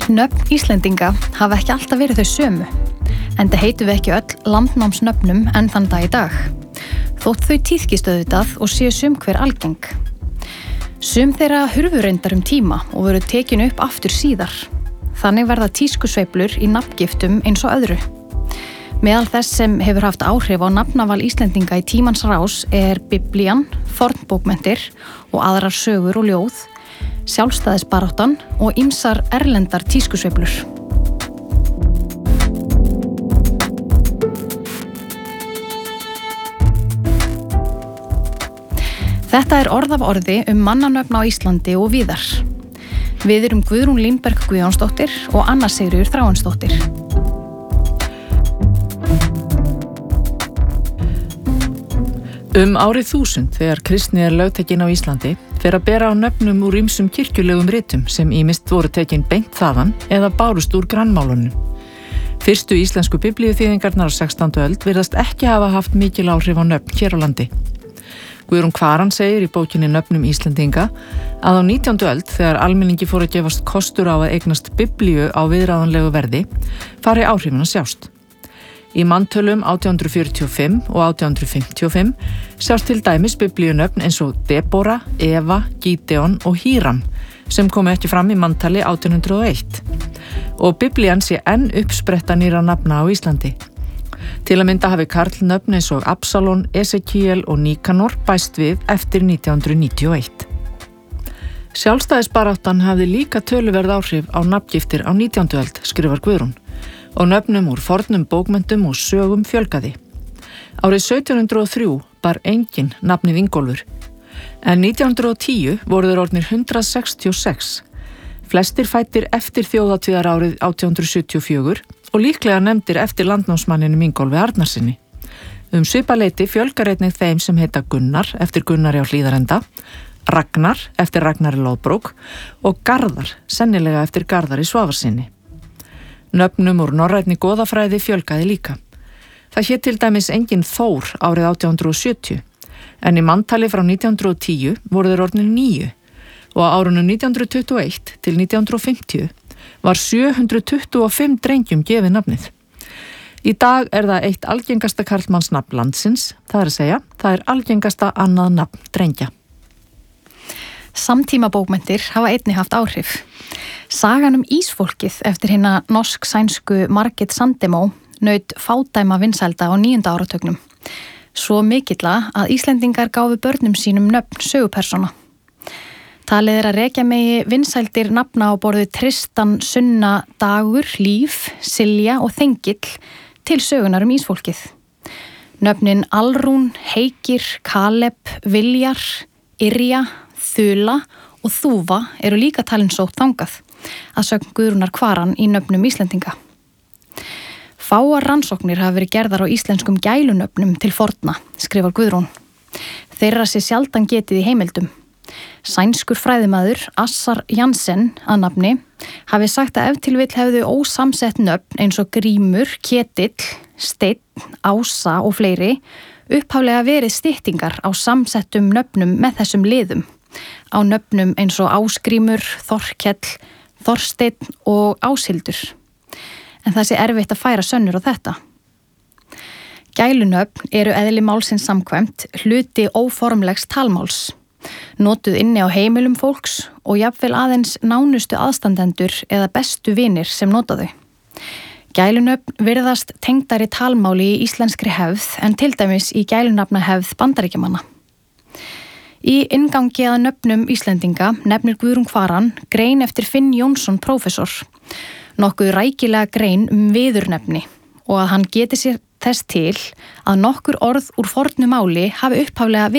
Nöfn Íslendinga hafa ekki alltaf verið þau sömu, enda heitum við ekki öll landnámsnöfnum enn þann dag í dag. Þótt þau tíðkist auðvitað og séu sum hver algeng. Sum þeirra hurfu reyndar tíma og voru tekin upp aftur síðar. Þannig verða tískusveiflur í nafngiftum eins og öðru. Meðal þess sem hefur haft áhrif á nafnaval Íslendinga í tímans rás Biblían, fornbókmenntir og aðrar sögur og ljóð, sjálfstæðisbaráttan og ýmsar erlendar tískusveiflur. Þetta orð af orði mannanöfn á Íslandi og víðar. Við erum Guðrún Línberg Guðjónsdóttir og Anna Sigríður Þráinsdóttir. Árið 1000 þegar kristni lögtekin á Íslandi fer að bera á nöfnum úr ýmsum kirkjulegum ritum sem ýmist voru tekin beint þaðan eða bárust úr grannmálunum. Fyrstu íslensku biblíuþýðingarnar á 16. öld virðast ekki hafa haft mikil áhrif á nöfn hér á landi. Guðrún Kvaran segir í bókinni Nöfnum Íslendinga að á 19. öld þegar almenningi fór að gefast kostur á að eignast biblíu á viðráðanlegu verði fari áhrifin að sjást. Í manntölum 1845 og 1855 sjást til dæmis biblíunöfn eins og Debora, Eva, Gídeon og Híram sem komu ekki fram í manntali 1801 og biblían sé enn uppspretta nýrra nafna á Íslandi. Til að mynda hafi karlnöfn eins og Absalón, Esekiel og Nikanor bæst við eftir 1991. Sjálfstæðisbaráttan hafði líka töluverð áhrif á nafngiftir á 19. öld, skrifar Guðrún, og nöfnum úr fornum bókmenntum og sögum fjölgaði. Árið 1703 bar enginn nafnið Ingólfur, en 1910 voru þeir orðnir 166, flestir fæddir eftir þjóðhátíðarárið 1874 og líklega nefndir eftir landnámsmanninum Ingólfi Arnarsinni. Svipað leyti fjölgar einnig þeim sem heita Gunnar eftir Gunnari á Hlíðarenda, Ragnar eftir Ragnari Loðbrók og Garðar, sennilega eftir Garðari Svavarsinni. Nöfnum úr norrænni goðafræði fjölgaði líka. Það hét til dæmis enginn Þór árið 1870, en í manntali frá 1910 voru þeir orðnir 9 og á árunum 1921 til 1950 var 725 drengjum gefið nafnið. Í dag það eitt algengasta karlmannsnafn landsins, það að segja, það algengasta annað nafn drengja. Samtímabókmenntir hafa einnig haft áhrif. Sagan Ísfólkið eftir hina norsk-sænsku Margit Sandemo naut fádæma vinsælda á 9. áratugnum. Svo mikilla að Íslendingar gáfu börnum sínum nöfn sögupersóna. Talið að rekja megi vinsældir nafna á borðu Tristan, Sunna, Dagur, Líf, Silja og Þengill til sögunar Ísfólkið. Nöfnin Alrún, Heikir, Kaleb, Viljar, Yrja, Þula og Þúfa eru líka talin sótt þangað, að sögn Guðrúnar Kvaran í Nöfnum Íslendinga. Fáar rannsóknir hafa verið gerðar á íslenskum gælunöfnum til forna, skrifar Guðrún. Þeirra sé sjaldan getið í heimildum. Sænskur fræðimaður Assar Jansen að nafni hafi sagt að ef til vill hefðu ósamsett nöfn eins og Grímur, Ketill, Steinn, Ása og fleiri upphaflega verið styttingar á samsettum nöfnum með þessum liðum. Á nöfnum eins og Ásgrímur, Þorkell, Þorsteinn og Áshildur. En það sé erfitt að færa sönnur á þetta. Gælunöfn eru eðli málsins samkvæmt hluti óformlegs talmáls, notuð inni á heimilum fólks og jafnvel aðeins nánustu aðstandendur eða bestu vinir sem nota þau. Gælunöfn virðast tengdari talmáli í íslenskri hefð en til dæmis í gælunafnahefð Bandaríkjamanna. Í inngangi að Nöfnum Íslendinga nefnir Guðrún Kvaran grein eftir Finn Jónsson prófessor, nokkuð rækilega grein viðurnefni og að hann geti sér þess til að nokkur orð úr fornu máli hafi upphaflega